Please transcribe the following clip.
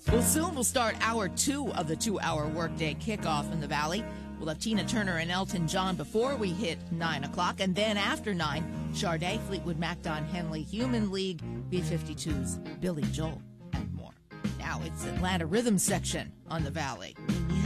Well, soon we'll start hour 2 of the 2-hour workday kickoff in the Valley. We'll have Tina Turner and Elton John before we hit 9 o'clock. And then after 9, Sade, Fleetwood Mac, Don Henley, Human League, B-52s, Billy Joel, and more. Now it's Atlanta Rhythm section on the Valley.